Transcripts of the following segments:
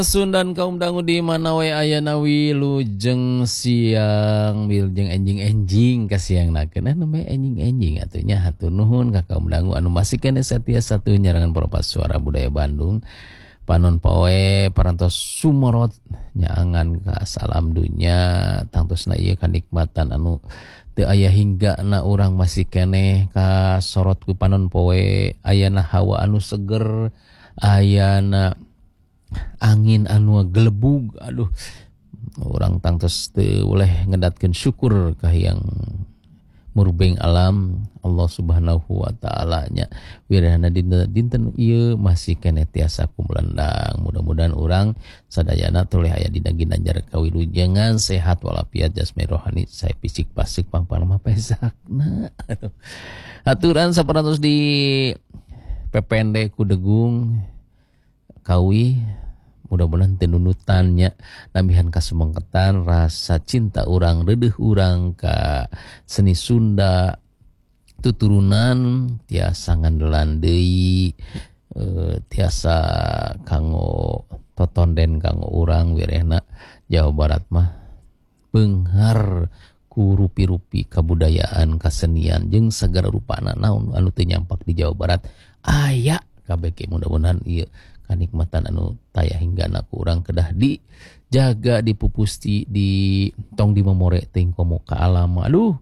Sundan kaum dangu di mana we ayana wilujeng siang wilujeng enjing-enjing ka siang nakeun namanya enjing-enjing atunya hatur nuhun ka kaum dangu anu masih kene satia satu nyarangan Propas Suara Budaya Bandung panon poe parantos sumorot nyaangan ka salam dunya tangtosna ieu kanikmatan anu teu aya hingga na urang masih kene ka sorot ku panon poe ayana hawa anu seger ayana angin anu gelebug aduh orang tangtos teu oleh ngedatkeun syukur ka yang murbeng alam Allah Subhanahu wa taala nya wirahna dinten ieu masih kene tiasa kumulendang mudah-mudahan urang sadayana toleh aya dina ginanjar kawilujengan sehat walafiat jasmani rohani sae fisik pasik pangpang mah pesakna aturan saparantos di pepende ku degung kawi mudah-mudahan tenunutannya nambihan kasumangketan rasa cinta urang reudeuh urang ka seni Sunda tuturunan tiasa ngandelan deui tiasa kanggo totonden kanggo urang wirehna Jawa Barat mah beunghar ku rupi-rupi kabudayaan kasenian jeung sagala rupana naon anu teu nyampak di Jawa Barat aya kabeh mudah-mudahan ieu kanikmatan anu taya hingga anak urang kedah di jaga dipupusti di tong di memore ting komo ka alam aduh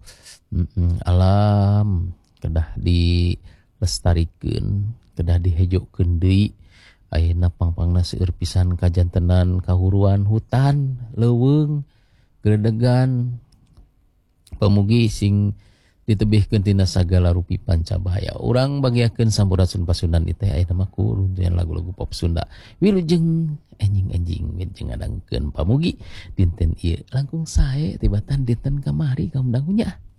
alam kedah di lestarikeun kedah dihejokeun deui ayeuna pangpangna seueur pisan kajantenan kahuruan hutan leuweung geredegan pamugi sing ditebihkeun tina sagala rupi pancabahaya urang bagiakeun sampurasun pasunan ieu teh ayeuna mah ku runtuyan lagu-lagu pop Sunda wilujeng enjing-enjing wilujeng ngadangkeun pamugi dinten ieu langkung sae tibatan dinten kamari kaum dangunya.